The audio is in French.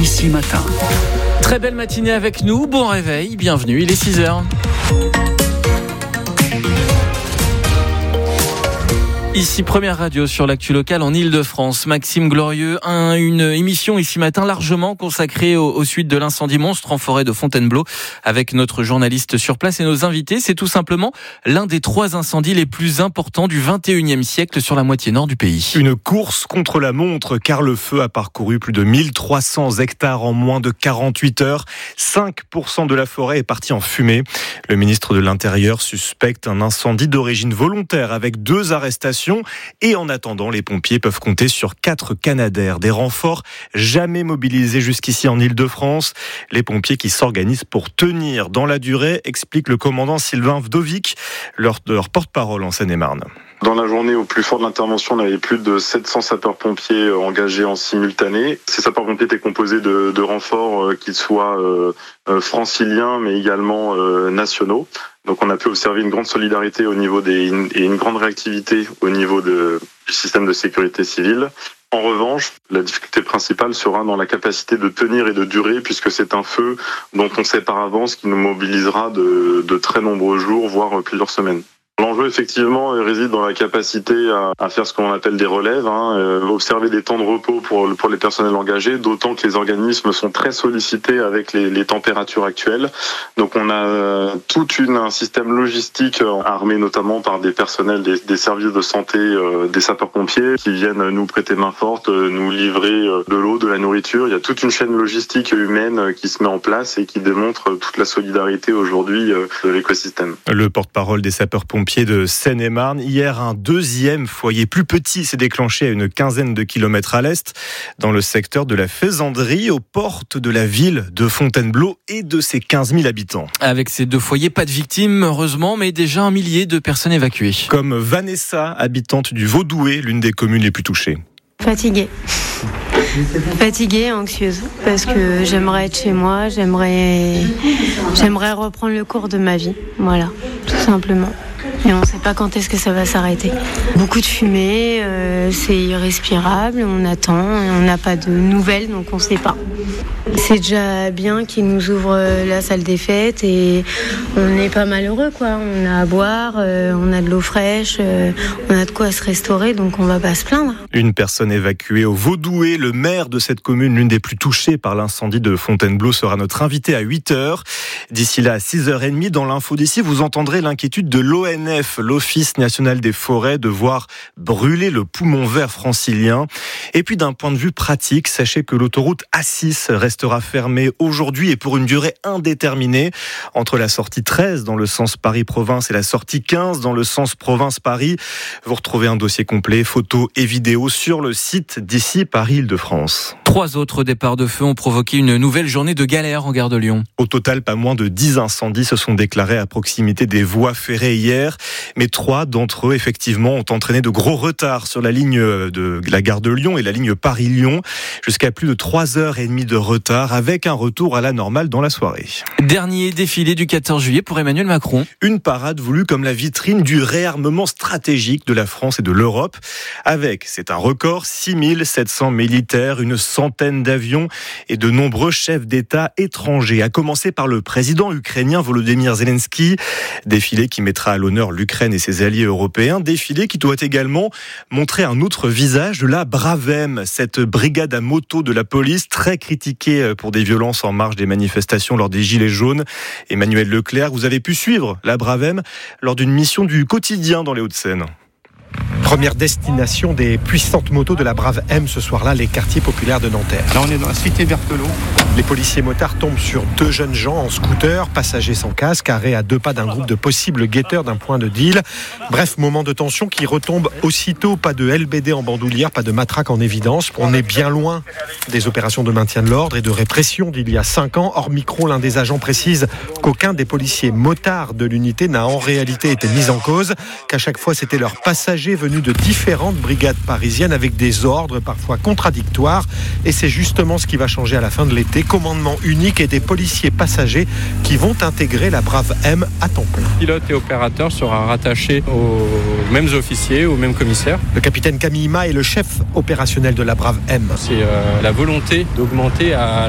Ici Matin. Très belle matinée avec nous, bon réveil, bienvenue, il est 6h. Ici, première radio sur l'actu locale en Ile-de-France. Maxime Glorieux, une émission ici matin largement consacrée aux suites de l'incendie monstre en forêt de Fontainebleau avec notre journaliste sur place et nos invités. C'est tout simplement l'un des 3 incendies les plus importants du 21e siècle sur la moitié nord du pays. Une course contre la montre car le feu a parcouru plus de 1300 hectares en moins de 48 heures. 5% de la forêt est partie en fumée. Le ministre de l'Intérieur suspecte un incendie d'origine volontaire avec 2 arrestations. Et en attendant, les pompiers peuvent compter sur 4 Canadair, des renforts jamais mobilisés jusqu'ici en Ile-de-France. Les pompiers qui s'organisent pour tenir dans la durée, explique le commandant Sylvain Vdovic, leur porte-parole en Seine-et-Marne. Dans la journée au plus fort de l'intervention, on avait plus de 700 sapeurs-pompiers engagés en simultané. Ces sapeurs-pompiers étaient composés de renforts qu'ils soient franciliens mais également nationaux. Donc on a pu observer une grande solidarité au niveau et une grande réactivité au niveau du système de sécurité civile. En revanche, la difficulté principale sera dans la capacité de tenir et de durer puisque c'est un feu dont on sait par avance qu'il nous mobilisera de très nombreux jours, voire plusieurs semaines. L'enjeu, effectivement, réside dans la capacité à faire ce qu'on appelle des relèves, observer des temps de repos pour les personnels engagés, d'autant que les organismes sont très sollicités avec les températures actuelles. Donc on a tout un système logistique armé notamment par des personnels des services de santé des sapeurs-pompiers qui viennent nous prêter main forte, nous livrer de l'eau, de la nourriture. Il y a toute une chaîne logistique humaine qui se met en place et qui démontre toute la solidarité aujourd'hui de l'écosystème. Le porte-parole des sapeurs-pompiers de Seine-et-Marne. Hier, un 2e foyer plus petit s'est déclenché à une quinzaine de kilomètres à l'est, dans le secteur de la Faisanderie, aux portes de la ville de Fontainebleau et de ses 15 000 habitants. Avec ces 2 foyers, pas de victimes, heureusement, mais déjà 1 millier de personnes évacuées. Comme Vanessa, habitante du Vaudoué, l'une des communes les plus touchées. Fatiguée, anxieuse, parce que j'aimerais être chez moi, j'aimerais reprendre le cours de ma vie, voilà, tout simplement. Et on ne sait pas quand est-ce que ça va s'arrêter. Beaucoup de fumée, c'est irrespirable, on attend, on n'a pas de nouvelles, donc on ne sait pas. C'est déjà bien qu'ils nous ouvrent la salle des fêtes et on n'est pas malheureux, quoi. On a à boire, on a de l'eau fraîche, on a de quoi se restaurer, donc on ne va pas se plaindre. Une personne évacuée au Vaudoué. Le maire de cette commune, l'une des plus touchées par l'incendie de Fontainebleau, sera notre invité à 8h. D'ici là, à 6h30, dans l'info d'ici, vous entendrez l'inquiétude de l'ONF, l'Office national des forêts, de voir brûler le poumon vert francilien. Et puis d'un point de vue pratique, sachez que l'autoroute A6 restera fermée aujourd'hui et pour une durée indéterminée entre la sortie 13 dans le sens Paris-Province et la sortie 15 dans le sens Province-Paris. Vous retrouvez un dossier complet, photos et vidéos sur le site d'ici Paris-Île-de-France. 3 autres départs de feu ont provoqué une nouvelle journée de galère en gare de Lyon. Au total, pas moins de 10 incendies se sont déclarés à proximité des voies ferrées hier. Mais 3 d'entre eux, effectivement, ont entraîné de gros retards sur la ligne de la gare de Lyon et la ligne Paris-Lyon, jusqu'à plus de 3h30 de retard, avec un retour à la normale dans la soirée. Dernier défilé du 14 juillet pour Emmanuel Macron. Une parade voulue comme la vitrine du réarmement stratégique de la France et de l'Europe, avec, c'est un record, 6700 militaires, une centaine d'avions et de nombreux chefs d'État étrangers, à commencer par le président ukrainien Volodymyr Zelensky. Défilé qui mettra à l'honneur l'Ukraine et ses alliés européens. Défilé qui doit également montrer un autre visage de la Bravem, cette brigade à moto de la police très critiquée pour des violences en marge des manifestations lors des Gilets jaunes. Emmanuel Leclerc, vous avez pu suivre la Bravem lors d'une mission du quotidien dans les Hauts-de-Seine. Première destination des puissantes motos de la Brave M ce soir-là, les quartiers populaires de Nanterre. Là, on est dans la cité Berthelot. Les policiers motards tombent sur 2 jeunes gens en scooter, passagers sans casque, arrêts à 2 pas d'un groupe de possibles guetteurs d'un point de deal. Bref, moment de tension qui retombe aussitôt. Pas de LBD en bandoulière, pas de matraque en évidence. On est bien loin des opérations de maintien de l'ordre et de répression d'il y a 5 ans. Hors micro, l'un des agents précise qu'aucun des policiers motards de l'unité n'a en réalité été mis en cause, qu'à chaque fois c'était leurs passagers venus de différentes brigades parisiennes avec des ordres parfois contradictoires. Et c'est justement ce qui va changer à la fin de l'été. Commandement unique et des policiers passagers qui vont intégrer la Brave M à temps plein. Pilote et opérateur sera rattaché aux mêmes officiers, aux mêmes commissaires. Le capitaine Camille Ma est le chef opérationnel de la Brave M. C'est la volonté d'augmenter à